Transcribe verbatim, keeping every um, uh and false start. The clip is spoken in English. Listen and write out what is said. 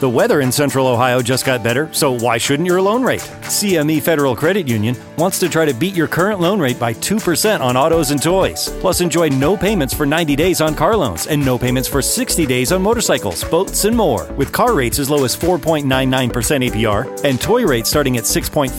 The weather in Central Ohio just got better, so why shouldn't your loan rate? C M E Federal Credit Union wants to try to beat your current loan rate by two percent on autos and toys. Plus, enjoy no payments for ninety days on car loans and no payments for sixty days on motorcycles, boats, and more. With car rates as low as four point nine nine percent A P R and toy rates starting at six point